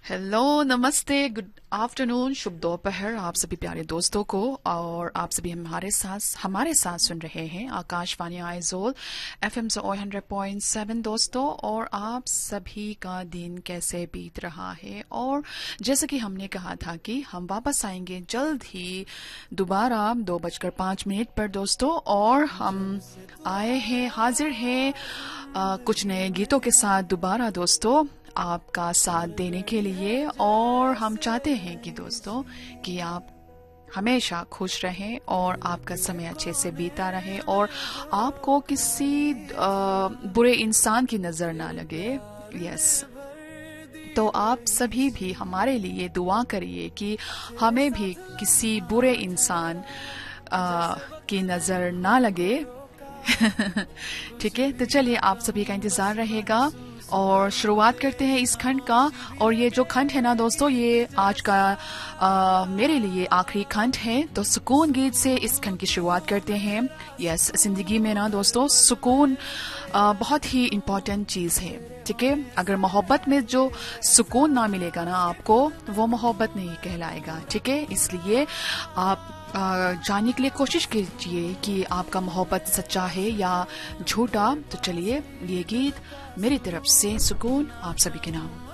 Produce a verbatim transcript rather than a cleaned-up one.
Hello, नमस्ते, good afternoon, शुभ दोपहर आप सभी प्यारे दोस्तों को। और आप सभी हमारे साथ हमारे साथ सुन रहे हैं आकाशवाणी आइजोल एफएम सौ हंड्रेड पॉइंट सेवन दोस्तों। और आप सभी का दिन कैसे बीत रहा है। और जैसे कि हमने कहा था कि हम वापस आएंगे जल्द ही दोबारा दो बजकर पाँच मिनट पर दोस्तों। और हम आए हैं, हाजिर हैं आ, कुछ नए गीतों के साथ दोबारा दोस्तों आपका साथ देने के लिए। और हम चाहते हैं कि दोस्तों कि आप हमेशा खुश रहें और आपका समय अच्छे से बीता रहे और आपको किसी बुरे इंसान की नजर ना लगे। यस, तो आप सभी भी हमारे लिए दुआ करिए कि हमें भी किसी बुरे इंसान आ, की नजर ना लगे। ठीक है, तो चलिए आप सभी का इंतजार रहेगा और शुरुआत करते हैं इस खंड का। और ये जो खंड है ना दोस्तों, ये आज का आ, मेरे लिए आखिरी खंड है। तो सुकून गीत से इस खंड की शुरुआत करते हैं। यस, जिंदगी में ना दोस्तों सुकून आ, बहुत ही इम्पोर्टेंट चीज है। ठीक है, अगर मोहब्बत में जो सुकून ना मिलेगा ना आपको, वो मोहब्बत नहीं कहलाएगा। ठीक है, इसलिए आप जानने के लिए कोशिश कीजिए कि आपका मोहब्बत सच्चा है या झूठा। तो चलिए, ये गीत मेरी तरफ से सुकून आप सभी के नाम।